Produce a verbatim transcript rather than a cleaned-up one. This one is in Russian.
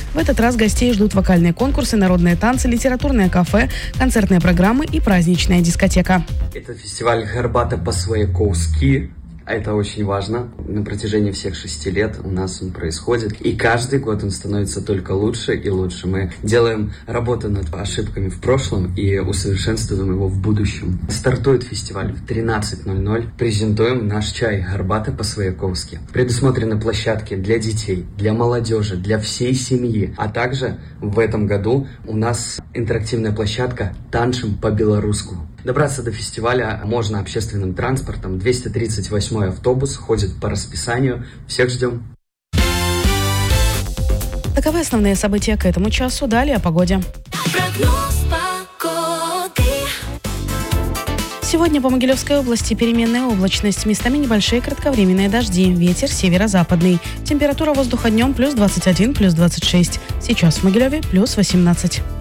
В этот раз гостей ждут вокальные конкурсы, народные танцы, литературное кафе, концертные программы и праздничная дискотека. Это фестиваль «Гарбата по-свояковски». Это очень важно. На протяжении всех шести лет у нас он происходит. И каждый год он становится только лучше и лучше. Мы делаем работу над ошибками в прошлом и усовершенствуем его в будущем. Стартует фестиваль в тринадцать ноль ноль. Презентуем наш чай «Гарбата по-свояковски». Предусмотрены площадки для детей, для молодежи, для всей семьи. А также в этом году у нас интерактивная площадка «Танчим по-белорусски». Добраться до фестиваля можно общественным транспортом. двести тридцать восьмой автобус ходит по расписанию. Всех ждем. Таковы основные события к этому часу. Далее о погоде. Прогноз погоды. Сегодня по Могилевской области переменная облачность. Местами небольшие кратковременные дожди. Ветер северо-западный. Температура воздуха днем плюс двадцать один, плюс двадцать шесть. Сейчас в Могилеве плюс восемнадцать.